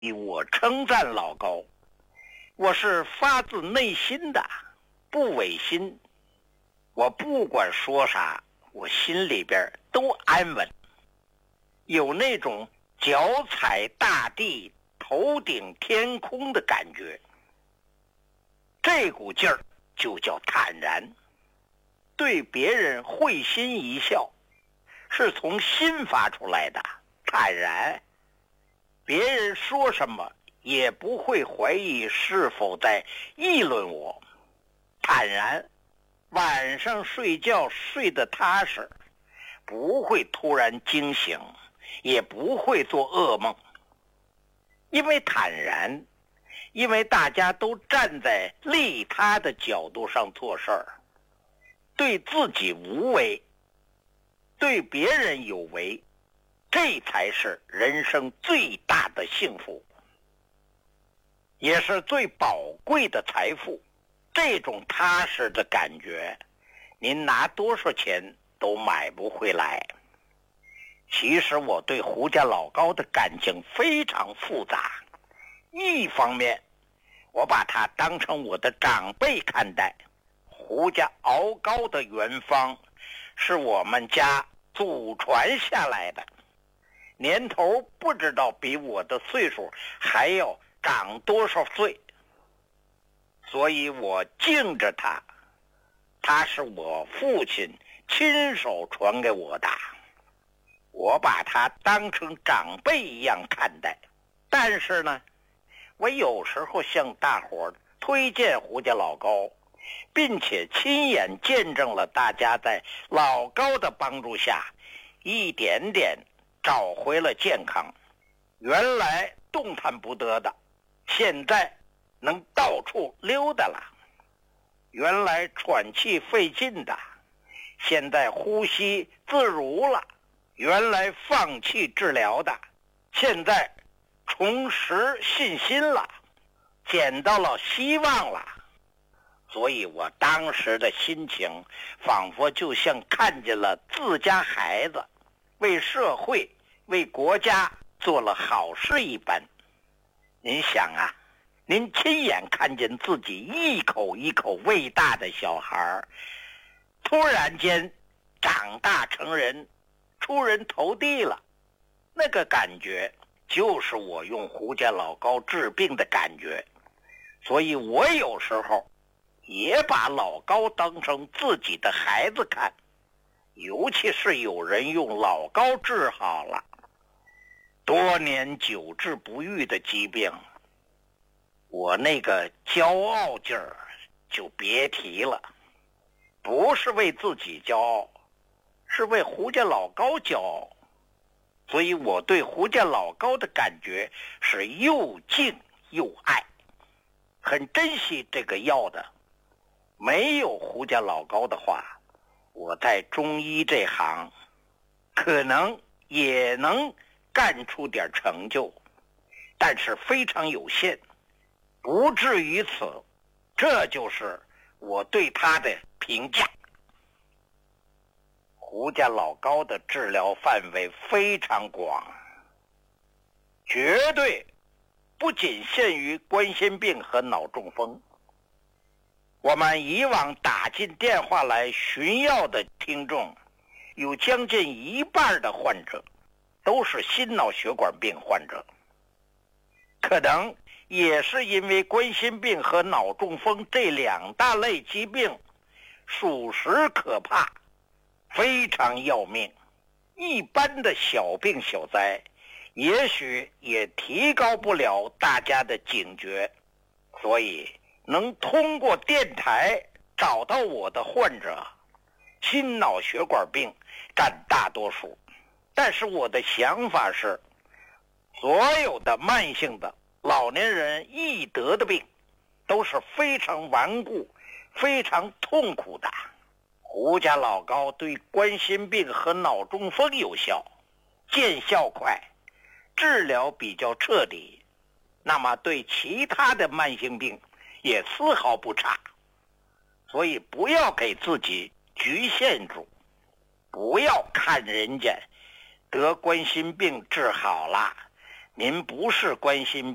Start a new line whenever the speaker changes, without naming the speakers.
我称赞老高，我是发自内心的，不违心。我不管说啥，我心里边都安稳，有那种脚踩大地头顶天空的感觉。这股劲儿就叫坦然，对别人会心一笑，是从心发出来的坦然。别人说什么也不会怀疑是否在议论我，坦然。晚上睡觉睡得踏实，不会突然惊醒，也不会做噩梦。因为坦然，因为大家都站在利他的角度上做事儿，对自己无为，对别人有为，这才是人生最大的幸福，也是最宝贵的财富。这种踏实的感觉，您拿多少钱都买不回来。其实我对胡家老高的感情非常复杂，一方面我把他当成我的长辈看待。胡家熬高的原方是我们家祖传下来的，年头不知道比我的岁数还要长多少岁，所以我敬着他，他是我父亲亲手传给我的，我把他当成长辈一样看待。但是呢，我有时候向大伙推荐胡家老高，并且亲眼见证了大家在老高的帮助下一点点找回了健康。原来动弹不得的，现在能到处溜达了；原来喘气费劲的，现在呼吸自如了；原来放弃治疗的，现在重拾信心了，捡到了希望了。所以我当时的心情仿佛就像看见了自家孩子为社会为国家做了好事一般。您想啊，您亲眼看见自己一口一口喂大的小孩突然间长大成人，出人头地了，那个感觉就是我用胡家老高治病的感觉。所以我有时候也把老高当成自己的孩子看，尤其是有人用老高治好了多年久治不愈的疾病，我那个骄傲劲儿就别提了。不是为自己骄傲，是为胡家老高骄傲。所以我对胡家老高的感觉是又敬又爱，很珍惜这个药的。没有胡家老高的话，我在中医这行可能也能干出点成就，但是非常有限，不至于此。这就是我对他的评价。胡家老高的治疗范围非常广，绝对不仅限于冠心病和脑中风。我们以往打进电话来寻药的听众，有将近一半的患者都是心脑血管病患者。可能也是因为冠心病和脑中风这两大类疾病属实可怕，非常要命。一般的小病小灾也许也提高不了大家的警觉，所以能通过电台找到我的患者，心脑血管病占大多数。但是我的想法是，所有的慢性的老年人易得的病都是非常顽固非常痛苦的。胡家老高对冠心病和脑中风有效，见效快，治疗比较彻底，那么对其他的慢性病也丝毫不差。所以不要给自己局限住，不要看人家得冠心病治好了，您不是冠心病